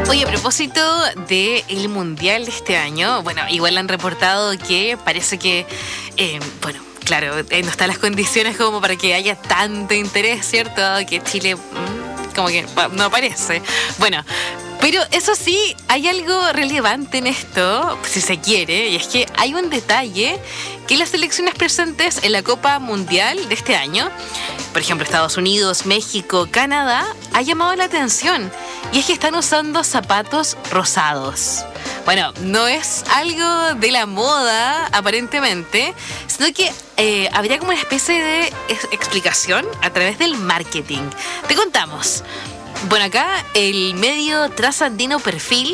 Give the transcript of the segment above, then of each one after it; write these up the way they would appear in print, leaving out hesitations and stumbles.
Oye, a propósito del Mundial de este año, bueno, igual han reportado que parece que, claro, no están las condiciones como para que haya tanto interés, ¿cierto? Que Chile como que no aparece. Bueno, pero eso sí, hay algo relevante en esto, si se quiere, y es que hay un detalle que las selecciones presentes en la Copa Mundial de este año, por ejemplo, Estados Unidos, México, Canadá, ha llamado la atención, y es que están usando zapatos rosados. Bueno, no es algo de la moda, aparentemente, sino que habría como una especie de explicación a través del marketing. Te contamos. Bueno, acá el medio trasandino Perfil,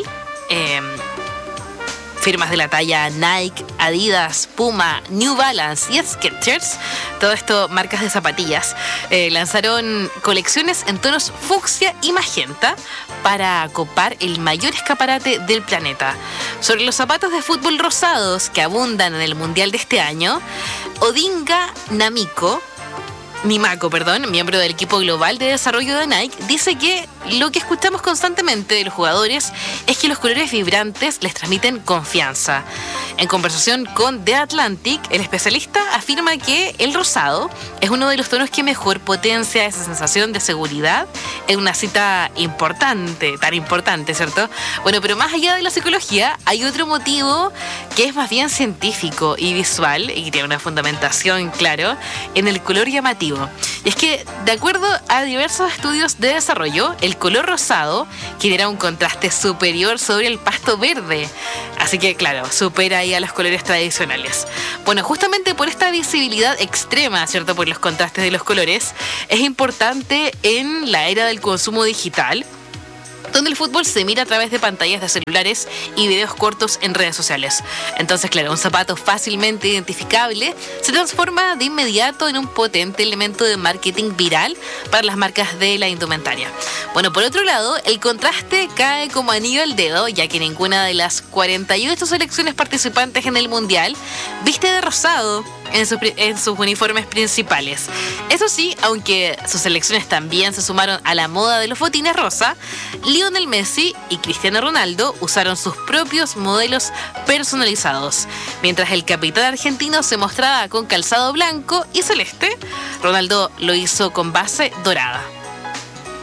firmas de la talla Nike, Adidas, Puma, New Balance y Skechers, todo esto marcas de zapatillas, lanzaron colecciones en tonos fucsia y magenta para copar el mayor escaparate del planeta. Sobre los zapatos de fútbol rosados que abundan en el Mundial de este año, Odinga Nimako, miembro del equipo global de desarrollo de Nike, dice que lo que escuchamos constantemente de los jugadores es que los colores vibrantes les transmiten confianza. En conversación con The Atlantic, el especialista afirma que el rosado es uno de los tonos que mejor potencia esa sensación de seguridad en una cita tan importante, ¿cierto? Bueno, pero más allá de la psicología, hay otro motivo que es más bien científico y visual, y tiene una fundamentación, claro, en el color llamativo. Y es que, de acuerdo a diversos estudios de desarrollo, el color rosado genera un contraste superior sobre el pasto verde. Así que, claro, supera ahí a los colores tradicionales. Bueno, justamente por esta visibilidad extrema, ¿cierto? Por los contrastes de los colores, es importante en la era del consumo digital, donde el fútbol se mira a través de pantallas de celulares y videos cortos en redes sociales. Entonces, claro, un zapato fácilmente identificable se transforma de inmediato en un potente elemento de marketing viral para las marcas de la indumentaria. Bueno, por otro lado, el contraste cae como anillo al dedo, ya que ninguna de las 48 selecciones participantes en el Mundial viste de rosado en sus uniformes principales. Eso sí, aunque sus selecciones también se sumaron a la moda de los botines rosa, Lionel Messi y Cristiano Ronaldo usaron sus propios modelos personalizados. Mientras el capitán argentino se mostraba con calzado blanco y celeste, Ronaldo lo hizo con base dorada.